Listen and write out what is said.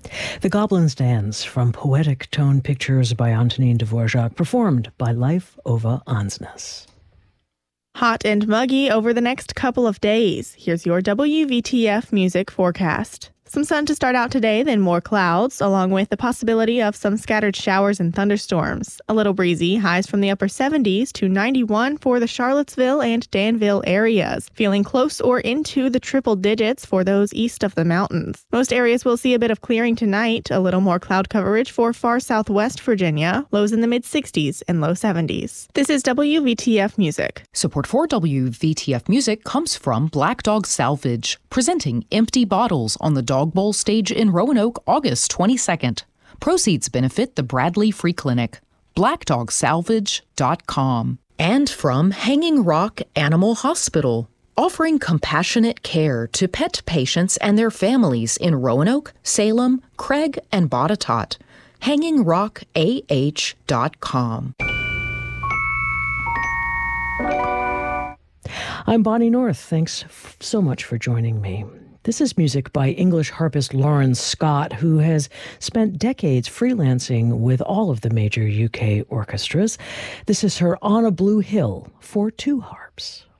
The Goblin's Dance from Poetic Tone Pictures by Antonin Dvorak, performed by Leif Ove Ansnes. Hot and muggy over the next couple of days. Here's your WVTF music forecast. Some sun to start out today, then more clouds, along with the possibility of some scattered showers and thunderstorms. A little breezy, highs from the upper 70s to 91 for the Charlottesville and Danville areas. Feeling close or into the triple digits for those east of the mountains. Most areas will see a bit of clearing tonight, a little more cloud coverage for far southwest Virginia, lows in the mid-60s and low 70s. This is WVTF Music. Support for WVTF Music comes from Black Dog Salvage, presenting Empty Bottles on the Dog Bowl stage in Roanoke, August 22nd. Proceeds benefit the Bradley Free Clinic. BlackDogSalvage.com. And from Hanging Rock Animal Hospital, offering compassionate care to pet patients and their families in Roanoke, Salem, Craig, and Botetourt. HangingRockAH.com. I'm Bonnie North. Thanks so much for joining me. This is music by English harpist Lauren Scott, who has spent decades freelancing with all of the major UK orchestras. This is her On a Blue Hill for two harps.